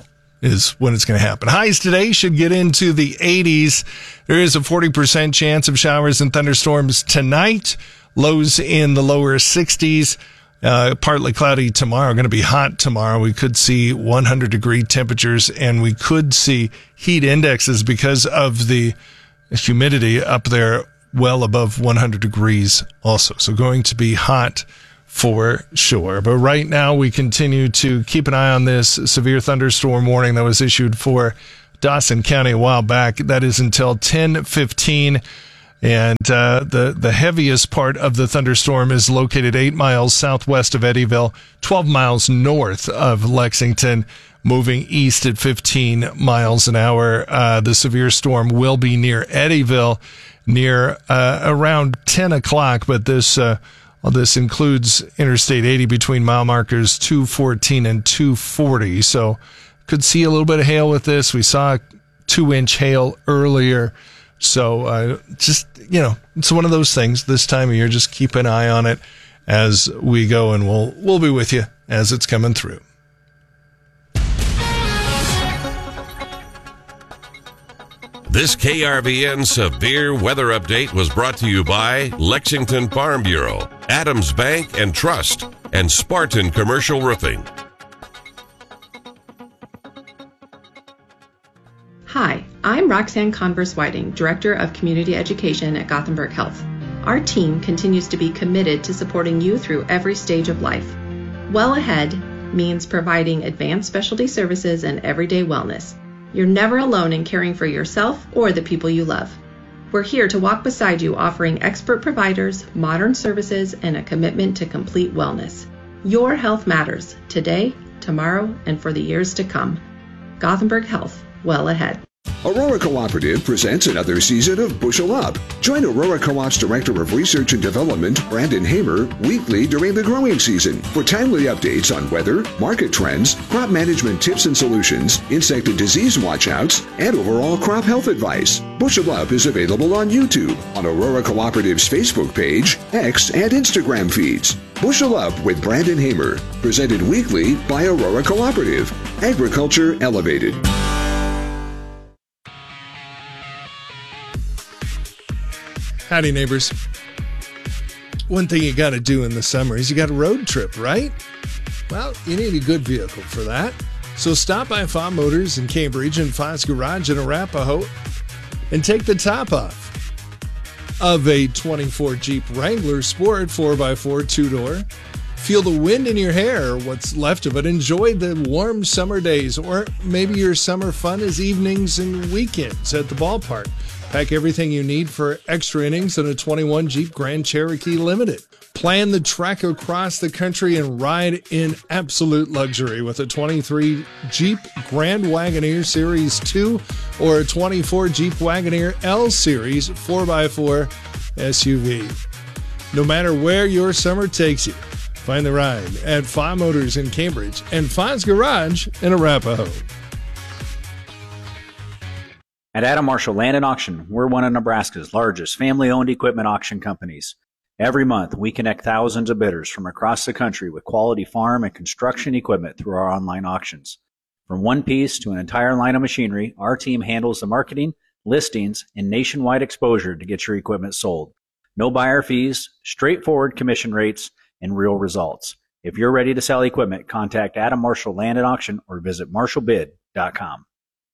is when it's going to happen. Highs today should get into the eighties. There is a forty percent chance of showers and thunderstorms tonight. Lows in the lower sixties. Uh, partly cloudy tomorrow. Going to be hot tomorrow. We could see one hundred degree temperatures, and we could see heat indexes because of the humidity up there well above one hundred degrees also. So going to be hot for sure. But right now we continue to keep an eye on this severe thunderstorm warning that was issued for Dawson County a while back. That is until ten fifteen. And uh, the, the heaviest part of the thunderstorm is located eight miles southwest of Eddyville, twelve miles north of Lexington, moving east at fifteen miles an hour. Uh, the severe storm will be near Eddyville near uh, around ten o'clock, but this uh, well, this includes Interstate eighty between mile markers two fourteen and two forty. So could see a little bit of hail with this. We saw two-inch hail earlier. So uh, just, you know, it's one of those things this time of year. Just keep an eye on it as we go, and we'll we'll be with you as it's coming through. This K R V N severe weather update was brought to you by Lexington Farm Bureau, Adams Bank and Trust, and Spartan Commercial Roofing. Hi, I'm Roxanne Converse-Whiting, Director of Community Education at Gothenburg Health. Our team continues to be committed to supporting you through every stage of life. Well Ahead means providing advanced specialty services and everyday wellness. You're never alone in caring for yourself or the people you love. We're here to walk beside you, offering expert providers, modern services, and a commitment to complete wellness. Your health matters today, tomorrow, and for the years to come. Gothenburg Health, well ahead. Aurora Cooperative presents another season of Bushel Up. Join Aurora Co-op's Director of Research and Development, Brandon Hamer, weekly during the growing season for timely updates on weather, market trends, crop management tips and solutions, insect and disease watchouts, and overall crop health advice. Bushel Up is available on YouTube, on Aurora Cooperative's Facebook page, X, and Instagram feeds. Bushel Up with Brandon Hamer, presented weekly by Aurora Cooperative. Agriculture Elevated. Howdy, neighbors. One thing you got to do in the summer is you got a road trip, right? Well, you need a good vehicle for that. So stop by F A Motors in Cambridge and Foss Garage in Arapahoe and take the top off of a twenty-four Jeep Wrangler Sport four by four two-door. Feel the wind in your hair, or what's left of it. Enjoy the warm summer days, or maybe your summer fun is evenings and weekends at the ballpark. Pack everything you need for extra innings in a twenty-one Jeep Grand Cherokee Limited. Plan the trek across the country and ride in absolute luxury with a twenty-three Jeep Grand Wagoneer Series two or a twenty-four Jeep Wagoneer L Series four by four S U V. No matter where your summer takes you, find the ride at F A Motors in Cambridge and Foss Garage in Arapahoe. At Adam Marshall Land and Auction, we're one of Nebraska's largest family-owned equipment auction companies. Every month, we connect thousands of bidders from across the country with quality farm and construction equipment through our online auctions. From one piece to an entire line of machinery, our team handles the marketing, listings, and nationwide exposure to get your equipment sold. No buyer fees, straightforward commission rates, and real results. If you're ready to sell equipment, contact Adam Marshall Land and Auction or visit marshall bid dot com.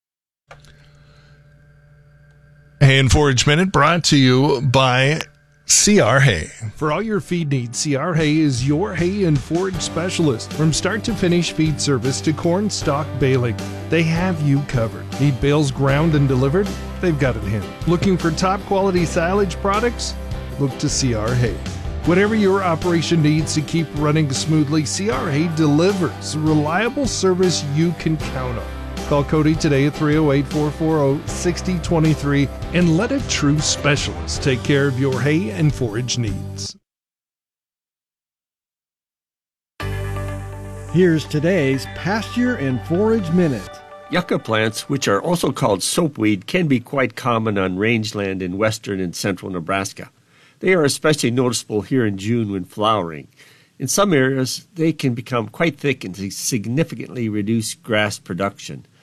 Hay and Forage Minute brought to you by C R Hay. For all your feed needs, C R Hay is your hay and forage specialist. From start to finish feed service to corn stalk baling, they have you covered. Need bales ground and delivered? They've got it handled. Looking for top quality silage products? Look to C R Hay. Whatever your operation needs to keep running smoothly, C R Hay delivers reliable service you can count on. Call Cody today at three oh eight, four four oh, six oh two three and let a true specialist take care of your hay and forage needs. Here's today's Pasture and Forage Minute. Yucca plants, which are also called soapweed, can be quite common on rangeland in western and central Nebraska. They are especially noticeable here in June when flowering. In some areas, they can become quite thick and significantly reduce grass production.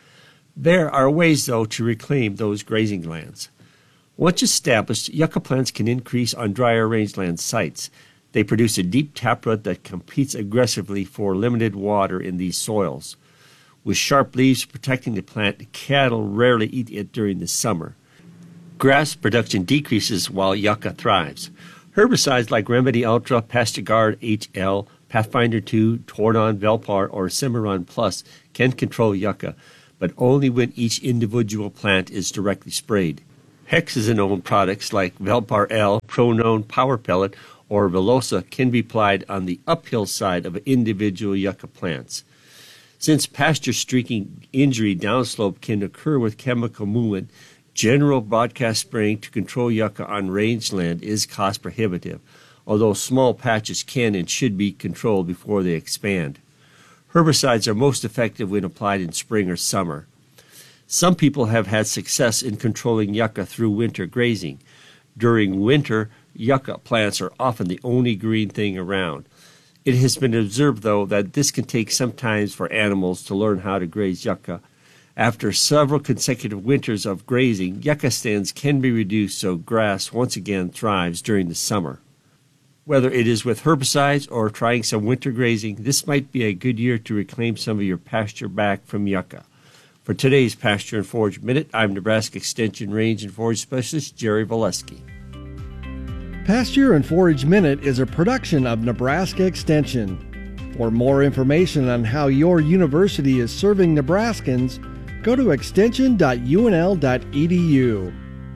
There are ways, though, to reclaim those grazing lands. Once established, yucca plants can increase on drier rangeland sites. They produce a deep taproot that competes aggressively for limited water in these soils. With sharp leaves protecting the plant, cattle rarely eat it during the summer. Grass production decreases while yucca thrives. Herbicides like Remedy Ultra, Pastigard H L, Pathfinder two, Tordon, Velpar, or Cimarron Plus can control yucca, but only when each individual plant is directly sprayed. Hexazone products like Velpar L, Pronone Power Pellet, or Velosa can be applied on the uphill side of individual yucca plants. Since pasture streaking injury downslope can occur with chemical movement, general broadcast spraying to control yucca on rangeland is cost prohibitive, although small patches can and should be controlled before they expand. Herbicides are most effective when applied in spring or summer. Some people have had success in controlling yucca through winter grazing. During winter, yucca plants are often the only green thing around. It has been observed, though, that this can take some time for animals to learn how to graze yucca. After several consecutive winters of grazing, yucca stands can be reduced so grass once again thrives during the summer. Whether it is with herbicides or trying some winter grazing, this might be a good year to reclaim some of your pasture back from yucca. For today's Pasture and Forage Minute, I'm Nebraska Extension Range and Forage Specialist Jerry Valesky. Pasture and Forage Minute is a production of Nebraska Extension. For more information on how your university is serving Nebraskans, go to extension dot u n l dot e d u.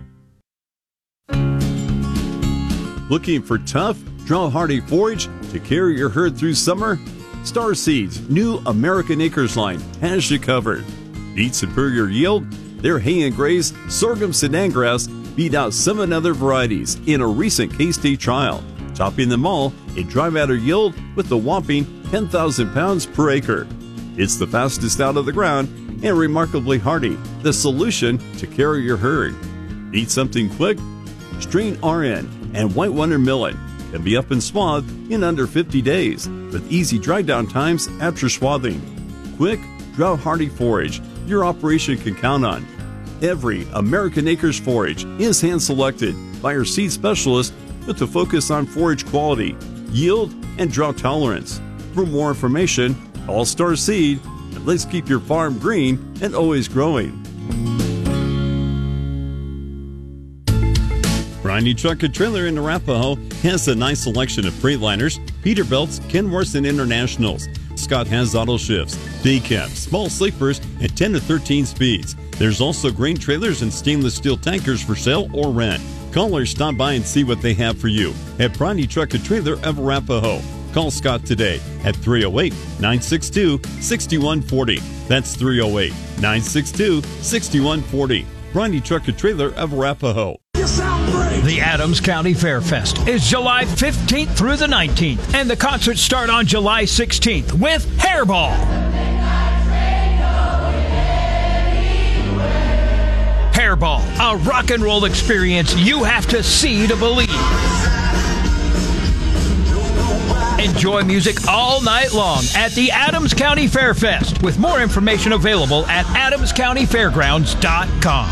Looking for tough, drought-hardy forage to carry your herd through summer? Star Seeds' new American Acres line has you covered. Need superior yield? Their hay and graze sorghum sedan grass beat out seven other varieties in a recent K-State trial, topping them all in dry matter yield with a whopping ten thousand pounds per acre. It's the fastest out of the ground and remarkably hardy, the solution to carry your herd. Need something quick? Strain R N and White Wonder Millet can be up and swathed in under fifty days with easy dry down times after swathing. Quick, drought-hardy forage your operation can count on. Every American Acres forage is hand-selected by our seed specialist with a focus on forage quality, yield, and drought tolerance. For more information, call Star Seed, and let's keep your farm green and always growing. Briney Truck and Trailer in Arapahoe has a nice selection of Freightliners, Peterbilts, Kenworths, and Internationals. Scott has auto shifts, day cabs, small sleepers, and ten to thirteen speeds. There's also grain trailers and stainless steel tankers for sale or rent. Call or stop by and see what they have for you at Briney Truck and Trailer of Arapahoe. Call Scott today at three oh eight, nine six two, six one four oh. That's three oh eight, nine six two, six one four oh. Briney Truck and Trailer of Arapahoe. The Adams County Fair Fest is July fifteenth through the nineteenth, and the concerts start on July sixteenth with Hairball. Hairball, a rock and roll experience you have to see to believe. Enjoy music all night long at the Adams County Fair Fest, with more information available at adams county fairgrounds dot com.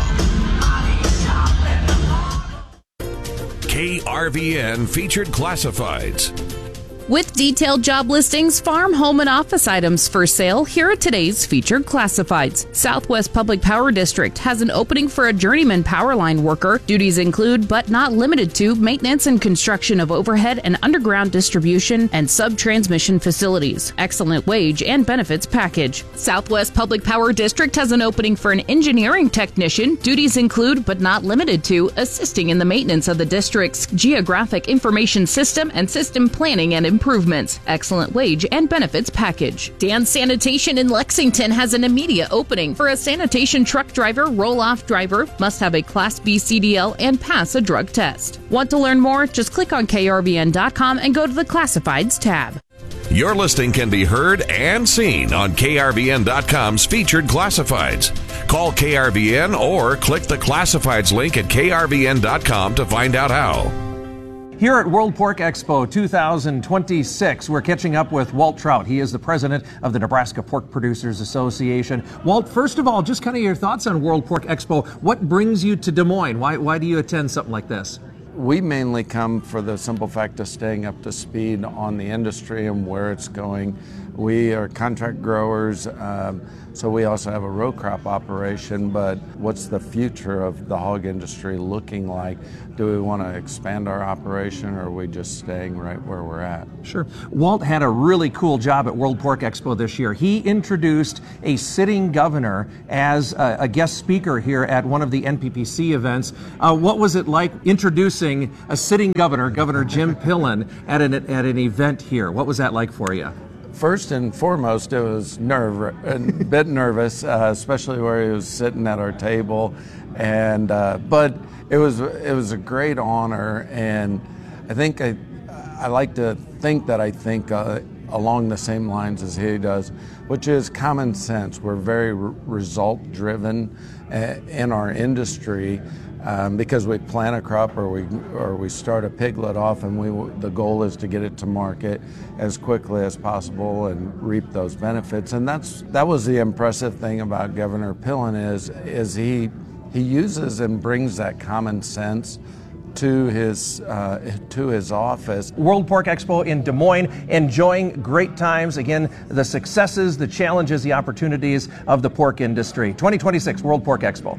K R V N Featured Classifieds. With detailed job listings, farm, home, and office items for sale, here are today's featured classifieds. Southwest Public Power District has an opening for a journeyman power line worker. Duties include, but not limited to, maintenance and construction of overhead and underground distribution and sub-transmission facilities. Excellent wage and benefits package. Southwest Public Power District has an opening for an engineering technician. Duties include, but not limited to, assisting in the maintenance of the district's geographic information system and system planning and improvements. Excellent wage and benefits package. Dan Sanitation in Lexington has an immediate opening for a sanitation truck driver, roll-off driver, must have a Class B C D L and pass a drug test. Want to learn more? Just click on K R V N dot com and go to the Classifieds tab. Your listing can be heard and seen on K R V N dot com's Featured Classifieds. Call K R V N or click the Classifieds link at K R V N dot com to find out how. Here at World Pork Expo two thousand twenty-six, we're catching up with Walt Trout. He is the president of the Nebraska Pork Producers Association. Walt, first of all, just kind of your thoughts on World Pork Expo. What brings you to Des Moines? Why, why do you attend something like this? We mainly come for the simple fact of staying up to speed on the industry and where it's going. We are contract growers, um, so we also have a row crop operation, but what's the future of the hog industry looking like? Do we want to expand our operation, or are we just staying right where we're at? Sure. Walt had a really cool job at World Pork Expo this year. He introduced a sitting governor as a, a guest speaker here at one of the N P P C events. Uh, what was it like introducing a sitting governor, Governor Jim Pillen, at an, at an event here? What was that like for you? First and foremost, it was nerve, a bit nervous, uh, especially where he was sitting at our table, and uh, but it was it was a great honor, and I think I I like to think that I think uh, along the same lines as he does, which is common sense. We're very re- result driven uh, in our industry. Um, because we plant a crop or we or we start a piglet off, and we the goal is to get it to market as quickly as possible and reap those benefits. And that's that was the impressive thing about Governor Pillen is is he he uses and brings that common sense to his uh, to his office. World Pork Expo in Des Moines, enjoying great times. Again, the successes, the challenges, the opportunities of the pork industry. twenty twenty-six World Pork Expo.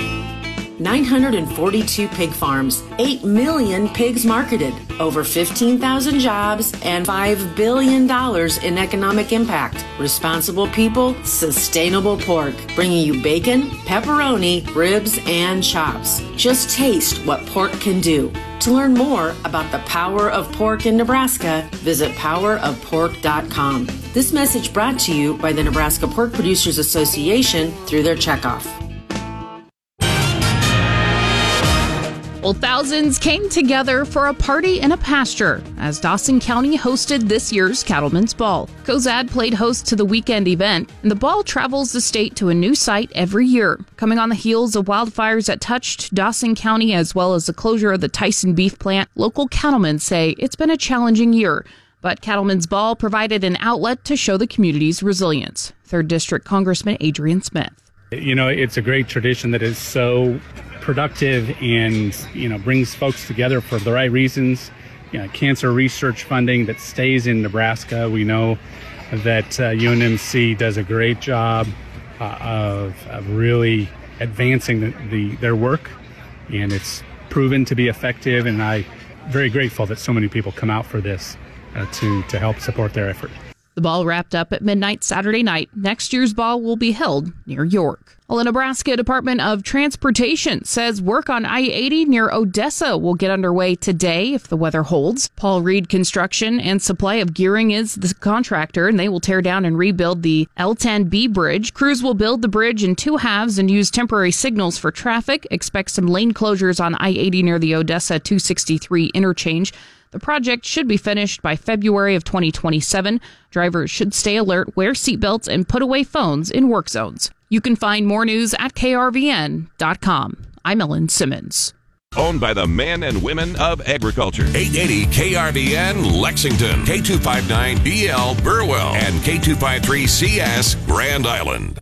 nine hundred forty-two pig farms, eight million pigs marketed, over fifteen thousand jobs, and five billion dollars in economic impact. Responsible people, sustainable pork, bringing you bacon, pepperoni, ribs, and chops. Just taste what pork can do. To learn more about the power of pork in Nebraska, visit power of pork dot com. This message brought to you by the Nebraska Pork Producers Association through their checkoff. Well, thousands came together for a party in a pasture as Dawson County hosted this year's Cattlemen's Ball. Cozad played host to the weekend event, and the ball travels the state to a new site every year. Coming on the heels of wildfires that touched Dawson County as well as the closure of the Tyson beef plant, local cattlemen say it's been a challenging year. But Cattlemen's Ball provided an outlet to show the community's resilience. third District Congressman Adrian Smith. You know, it's a great tradition that is so productive and, you know, brings folks together for the right reasons. You know, cancer research funding that stays in Nebraska. We know that uh, U N M C does a great job uh, of, of really advancing the, the, their work, and it's proven to be effective, and I'm very grateful that so many people come out for this uh, to, to help support their effort. The ball wrapped up at midnight Saturday night. Next year's ball will be held near York. Well, the Nebraska Department of Transportation says work on I eighty near Odessa will get underway today if the weather holds. Paul Reed Construction and Supply of Gearing is the contractor, and they will tear down and rebuild the L ten B bridge. Crews will build the bridge in two halves and use temporary signals for traffic. Expect some lane closures on I eighty near the Odessa two sixty-three interchange. The project should be finished by February of twenty twenty-seven. Drivers should stay alert, wear seatbelts, and put away phones in work zones. You can find more news at K R V N dot com. I'm Ellen Simmons. Owned by the men and women of agriculture. eight eighty K R V N Lexington, K two fifty-nine B L Burwell, and K two fifty-three C S Grand Island.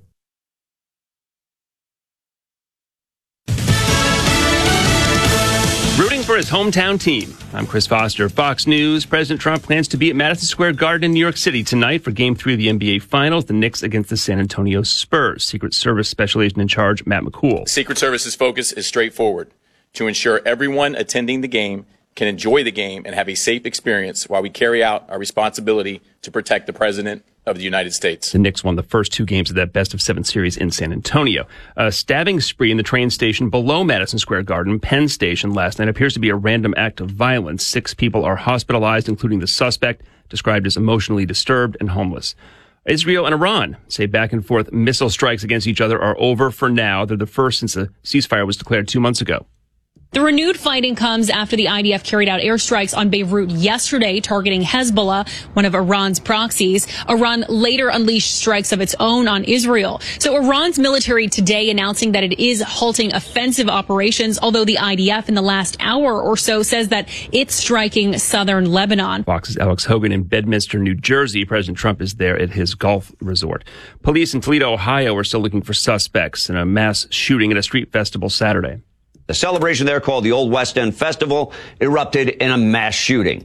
Rooting for his hometown team. I'm Chris Foster, Fox News. President Trump plans to be at Madison Square Garden in New York City tonight for Game three of the N B A Finals, the Knicks against the San Antonio Spurs. Secret Service Special Agent in Charge, Matt McCool. Secret Service's focus is straightforward: to ensure everyone attending the game can enjoy the game and have a safe experience while we carry out our responsibility to protect the President of the United States. The Knicks won the first two games of that best of seven series in San Antonio. A stabbing spree in the train station below Madison Square Garden, Penn Station, last night appears to be a random act of violence. Six people are hospitalized, including the suspect, described as emotionally disturbed and homeless. Israel and Iran say back and forth missile strikes against each other are over for now. They're the first since a ceasefire was declared two months ago. The renewed fighting comes after the I D F carried out airstrikes on Beirut yesterday, targeting Hezbollah, one of Iran's proxies. Iran later unleashed strikes of its own on Israel. So Iran's military today announcing that it is halting offensive operations, although the I D F in the last hour or so says that it's striking southern Lebanon. Fox's Alex Hogan in Bedminster, New Jersey. President Trump is there at his golf resort. Police in Toledo, Ohio are still looking for suspects in a mass shooting at a street festival Saturday. The celebration there, called the Old West End Festival, erupted in a mass shooting.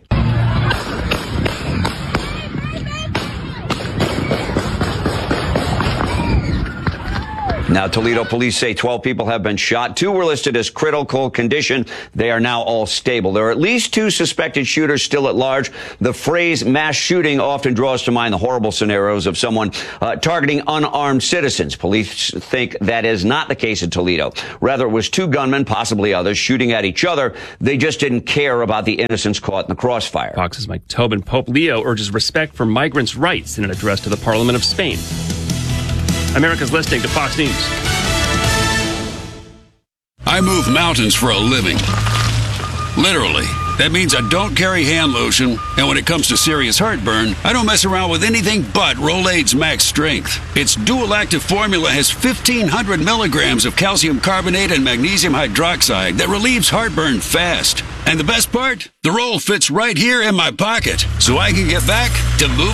Now, Toledo police say twelve people have been shot. Two were listed as critical condition. They are now all stable. There are at least two suspected shooters still at large. The phrase mass shooting often draws to mind the horrible scenarios of someone uh, targeting unarmed citizens. Police think that is not the case in Toledo. Rather, it was two gunmen, possibly others, shooting at each other. They just didn't care about the innocents caught in the crossfire. Fox's Mike Tobin. Pope Leo urges respect for migrants' rights in an address to the Parliament of Spain. America's listening to Fox News. I move mountains for a living. Literally. That means I don't carry hand lotion, and when it comes to serious heartburn, I don't mess around with anything but Rolaids Max Strength. Its dual-active formula has fifteen hundred milligrams of calcium carbonate and magnesium hydroxide that relieves heartburn fast. And the best part? The roll fits right here in my pocket, so I can get back to moving.